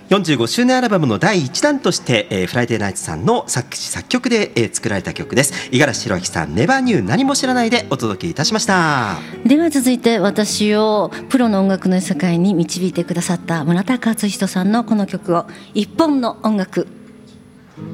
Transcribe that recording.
45周年アルバムの第1弾として、フライデーナイツさんの作詞作曲で、作られた曲です。五十嵐弘明さん、ネバーニュー何も知らないでお届けいたしました。 では続いて、私をプロの音楽の世界に導いてくださった村田勝人さんのこの曲を、一本の音楽。